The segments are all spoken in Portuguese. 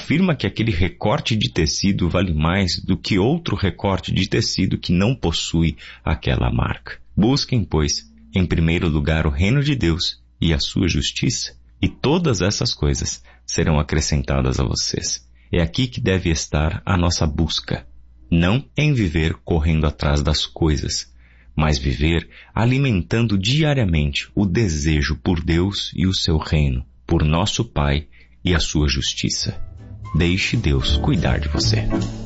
afirma que aquele recorte de tecido vale mais do que outro recorte de tecido que não possui aquela marca. Busquem, pois, em primeiro lugar o reino de Deus e a sua justiça, e todas essas coisas serão acrescentadas a vocês. É aqui que deve estar a nossa busca, não em viver correndo atrás das coisas, mas viver alimentando diariamente o desejo por Deus e o seu reino, por nosso Pai e a sua justiça. Deixe Deus cuidar de você.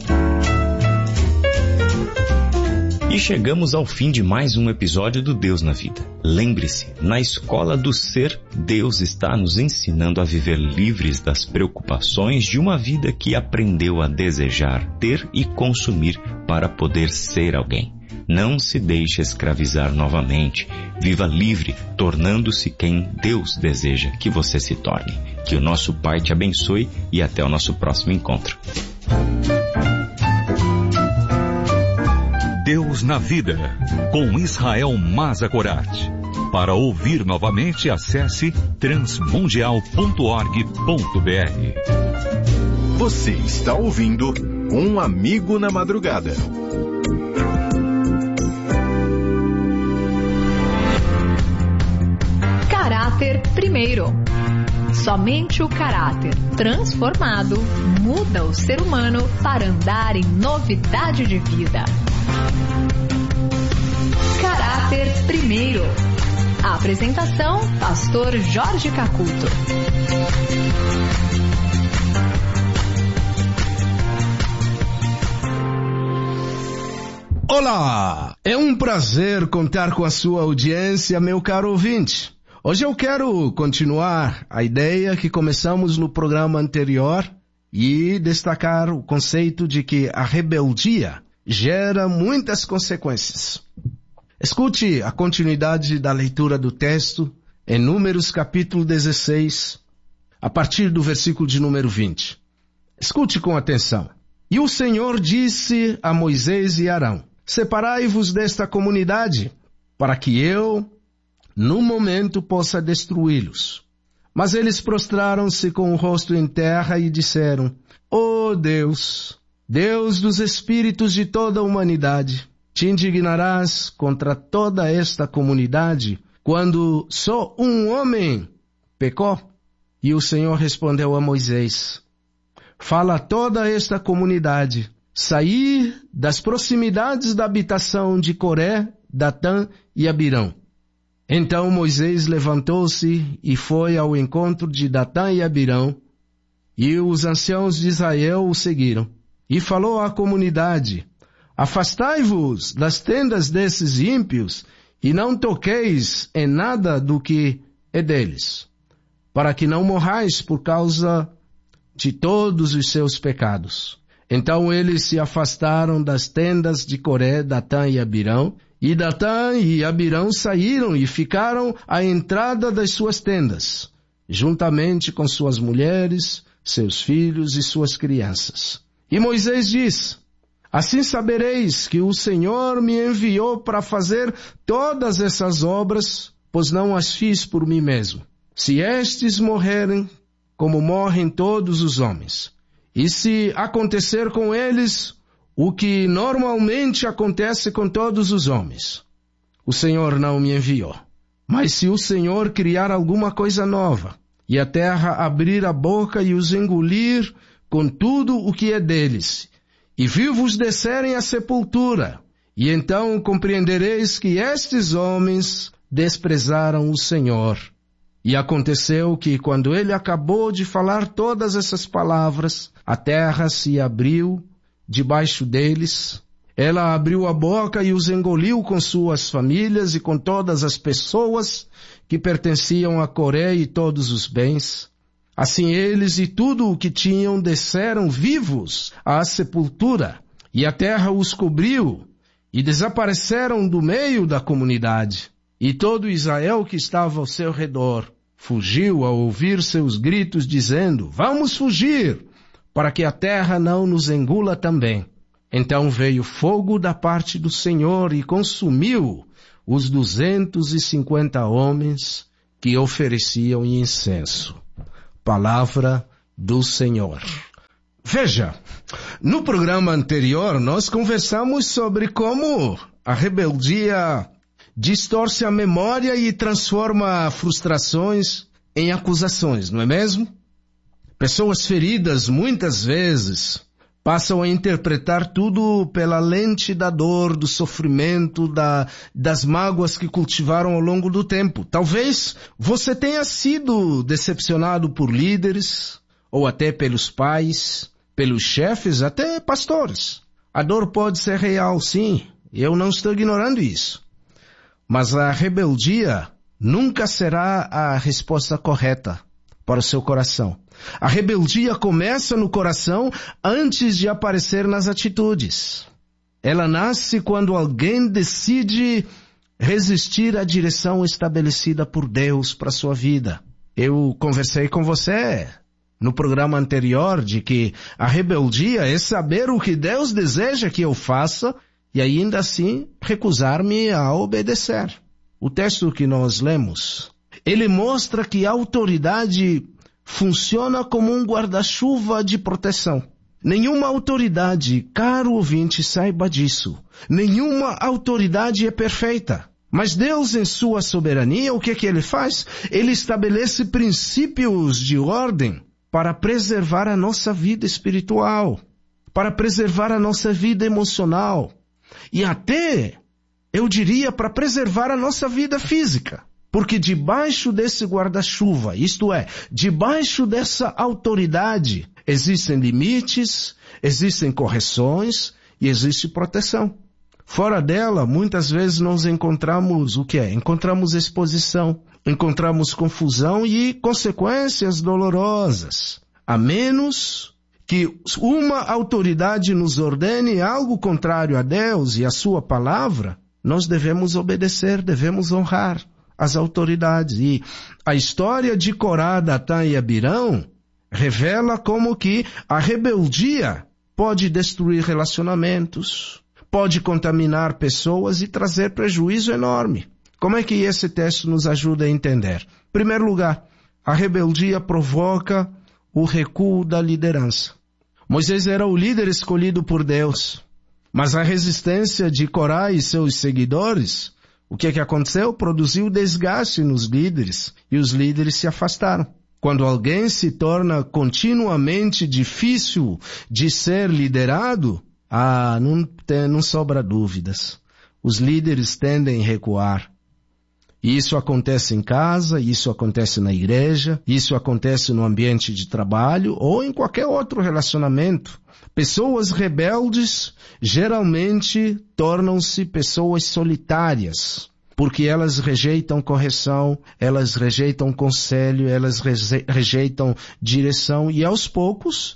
E chegamos ao fim de mais um episódio do Deus na Vida. Lembre-se, na escola do ser, Deus está nos ensinando a viver livres das preocupações de uma vida que aprendeu a desejar, ter e consumir para poder ser alguém. Não se deixe escravizar novamente. Viva livre, tornando-se quem Deus deseja que você se torne. Que o nosso Pai te abençoe e até o nosso próximo encontro. Deus na Vida, com Israel Mazakorat. Para ouvir novamente, acesse transmundial.org.br. Você está ouvindo Um Amigo na Madrugada. Caráter primeiro. Somente o caráter transformado muda o ser humano para andar em novidade de vida. Caráter primeiro. A apresentação, Pastor Jorge Cacuto. Olá! É um prazer contar com a sua audiência, meu caro ouvinte. Hoje eu quero continuar a ideia que começamos no programa anterior e destacar o conceito de que a rebeldia gera muitas consequências. Escute a continuidade da leitura do texto em Números capítulo 16, a partir do versículo de número 20. Escute com atenção. E o Senhor disse a Moisés e Arão: separai-vos desta comunidade, para que eu, no momento, possa destruí-los. Mas eles prostraram-se com o rosto em terra e disseram: ó Deus, Deus dos espíritos de toda a humanidade, te indignarás contra toda esta comunidade quando só um homem pecou? E o Senhor respondeu a Moisés: fala a toda esta comunidade sair das proximidades da habitação de Coré, Datã e Abirão. Então Moisés levantou-se e foi ao encontro de Datã e Abirão, e os anciãos de Israel o seguiram. E falou à comunidade: afastai-vos das tendas desses ímpios e não toqueis em nada do que é deles, para que não morrais por causa de todos os seus pecados. Então eles se afastaram das tendas de Coré, Datã e Abirão, e Datã e Abirão saíram e ficaram à entrada das suas tendas, juntamente com suas mulheres, seus filhos e suas crianças. E Moisés diz: assim sabereis que o Senhor me enviou para fazer todas essas obras, pois não as fiz por mim mesmo. Se estes morrerem, como morrem todos os homens, e se acontecer com eles o que normalmente acontece com todos os homens, o Senhor não me enviou. Mas se o Senhor criar alguma coisa nova, e a terra abrir a boca e os engolir com tudo o que é deles, e vivos descerem à sepultura, e então compreendereis que estes homens desprezaram o Senhor. E aconteceu que, quando ele acabou de falar todas essas palavras, a terra se abriu debaixo deles. Ela abriu a boca e os engoliu com suas famílias e com todas as pessoas que pertenciam a Coré e todos os bens. Assim eles e tudo o que tinham desceram vivos à sepultura, e a terra os cobriu, e desapareceram do meio da comunidade. E todo Israel que estava ao seu redor fugiu ao ouvir seus gritos, dizendo: vamos fugir, para que a terra não nos engula também. Então veio fogo da parte do Senhor e consumiu os 250 homens que ofereciam incenso. Palavra do Senhor. Veja, no programa anterior nós conversamos sobre como a rebeldia distorce a memória e transforma frustrações em acusações, não é mesmo? Pessoas feridas muitas vezes passam a interpretar tudo pela lente da dor, do sofrimento, das mágoas que cultivaram ao longo do tempo. Talvez você tenha sido decepcionado por líderes, ou até pelos pais, pelos chefes, até pastores. A dor pode ser real, sim. Eu não estou ignorando isso. Mas a rebeldia nunca será a resposta correta para o seu coração. A rebeldia começa no coração antes de aparecer nas atitudes. Ela nasce quando alguém decide resistir à direção estabelecida por Deus para a sua vida. Eu conversei com você no programa anterior de que a rebeldia é saber o que Deus deseja que eu faça e ainda assim recusar-me a obedecer. O texto que nós lemos, ele mostra que a autoridade funciona como um guarda-chuva de proteção. Nenhuma autoridade, caro ouvinte, saiba disso. Nenhuma autoridade é perfeita. Mas Deus, em sua soberania, o que ele faz? Ele estabelece princípios de ordem para preservar a nossa vida espiritual, para preservar a nossa vida emocional e até, eu diria, para preservar a nossa vida física. Porque debaixo desse guarda-chuva, isto é, debaixo dessa autoridade, existem limites, existem correções e existe proteção. Fora dela, muitas vezes nós encontramos o que é? Encontramos exposição, encontramos confusão e consequências dolorosas. A menos que uma autoridade nos ordene algo contrário a Deus e a sua palavra, nós devemos obedecer, devemos honrar as autoridades. E a história de Corá, Datã e Abirão revela como que a rebeldia pode destruir relacionamentos, pode contaminar pessoas e trazer prejuízo enorme. Como é que esse texto nos ajuda a entender? Em primeiro lugar, a rebeldia provoca o recuo da liderança. Moisés era o líder escolhido por Deus, mas a resistência de Corá e seus seguidores, o que aconteceu? Produziu desgaste nos líderes e os líderes se afastaram. Quando alguém se torna continuamente difícil de ser liderado, não sobra dúvidas. Os líderes tendem a recuar. E isso acontece em casa, isso acontece na igreja, isso acontece no ambiente de trabalho ou em qualquer outro relacionamento. Pessoas rebeldes geralmente tornam-se pessoas solitárias, porque elas rejeitam correção, elas rejeitam conselho, elas rejeitam direção e aos poucos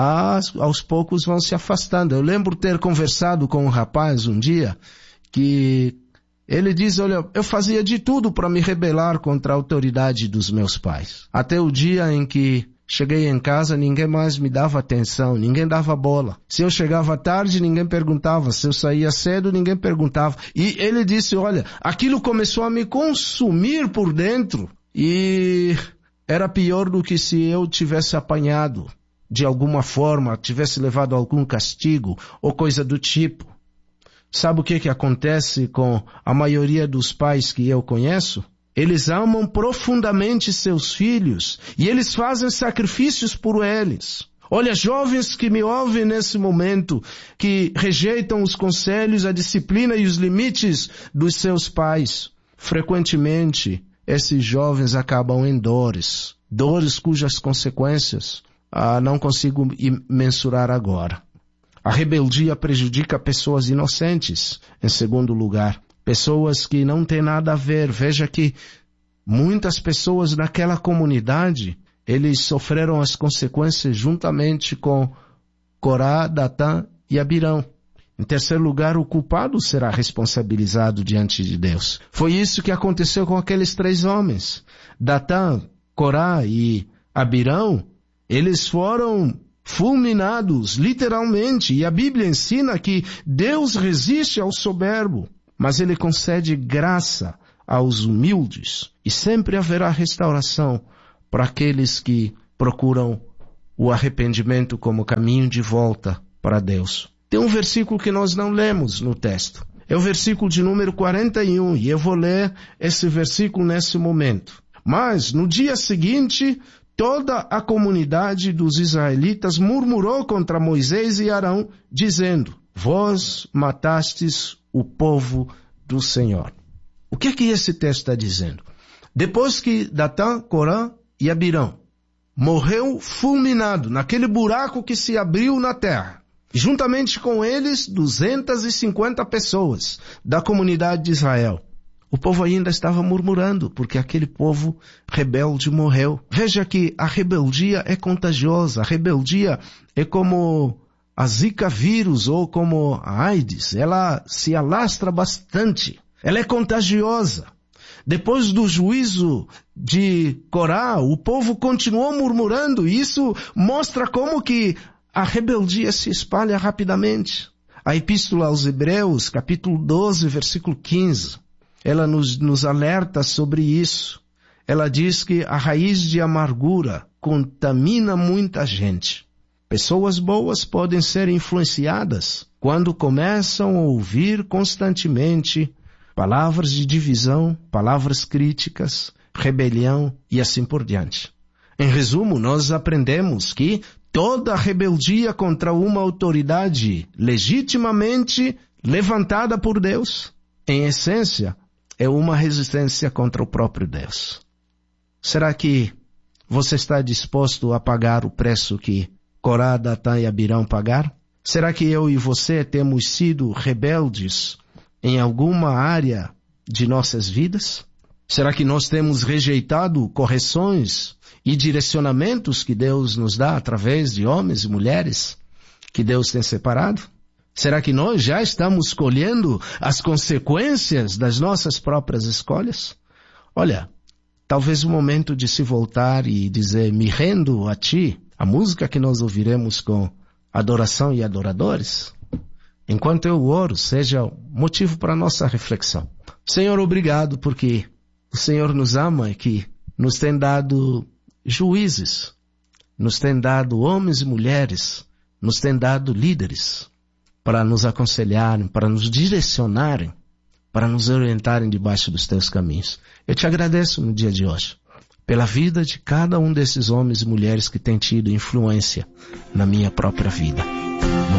vão se afastando. Eu lembro ter conversado com um rapaz um dia que ele diz, olha, eu fazia de tudo para me rebelar contra a autoridade dos meus pais. Até o dia em que cheguei em casa, ninguém mais me dava atenção, ninguém dava bola. Se eu chegava tarde, ninguém perguntava. Se eu saía cedo, ninguém perguntava. E ele disse, olha, aquilo começou a me consumir por dentro e era pior do que se eu tivesse apanhado de alguma forma, tivesse levado algum castigo ou coisa do tipo. Sabe o que acontece com a maioria dos pais que eu conheço? Eles amam profundamente seus filhos e eles fazem sacrifícios por eles. Olha, jovens que me ouvem nesse momento, que rejeitam os conselhos, a disciplina e os limites dos seus pais. Frequentemente, esses jovens acabam em dores cujas consequências não consigo mensurar agora. A rebeldia prejudica pessoas inocentes, em segundo lugar. Pessoas que não têm nada a ver. Veja que muitas pessoas naquela comunidade, eles sofreram as consequências juntamente com Corá, Datã e Abirão. Em terceiro lugar, o culpado será responsabilizado diante de Deus. Foi isso que aconteceu com aqueles 3 homens. Datã, Corá e Abirão, eles foram fulminados, literalmente, e a Bíblia ensina que Deus resiste ao soberbo, mas Ele concede graça aos humildes, e sempre haverá restauração para aqueles que procuram o arrependimento como caminho de volta para Deus. Tem um versículo que nós não lemos no texto. É o versículo de número 41, e eu vou ler esse versículo nesse momento. Mas, no dia seguinte, toda a comunidade dos israelitas murmurou contra Moisés e Arão, dizendo: vós matastes o povo do Senhor. O que é que esse texto está dizendo? Depois que Datã, Corã e Abirão morreu fulminado naquele buraco que se abriu na terra, juntamente com eles 250 pessoas da comunidade de Israel, o povo ainda estava murmurando, porque aquele povo rebelde morreu. Veja que a rebeldia é contagiosa, a rebeldia é como a Zika vírus ou como a AIDS, ela se alastra bastante, ela é contagiosa. Depois do juízo de Corá, o povo continuou murmurando, e isso mostra como que a rebeldia se espalha rapidamente. A Epístola aos Hebreus, capítulo 12, versículo 15, ela nos alerta sobre isso. Ela diz que a raiz de amargura contamina muita gente. Pessoas boas podem ser influenciadas quando começam a ouvir constantemente palavras de divisão, palavras críticas, rebelião e assim por diante. Em resumo, nós aprendemos que toda rebeldia contra uma autoridade legitimamente levantada por Deus, em essência, é uma resistência contra o próprio Deus. Será que você está disposto a pagar o preço que Corá, Datã e Abirão pagaram? Será que eu e você temos sido rebeldes em alguma área de nossas vidas? Será que nós temos rejeitado correções e direcionamentos que Deus nos dá através de homens e mulheres que Deus tem separado? Será que nós já estamos colhendo as consequências das nossas próprias escolhas? Olha, talvez o momento de se voltar e dizer: me rendo a ti, a música que nós ouviremos com adoração e adoradores, enquanto eu oro, seja motivo para a nossa reflexão. Senhor, obrigado porque o Senhor nos ama e que nos tem dado juízes, nos tem dado homens e mulheres, nos tem dado líderes para nos aconselharem, para nos direcionarem, para nos orientarem debaixo dos teus caminhos. Eu te agradeço no dia de hoje pela vida de cada um desses homens e mulheres que tem tido influência na minha própria vida.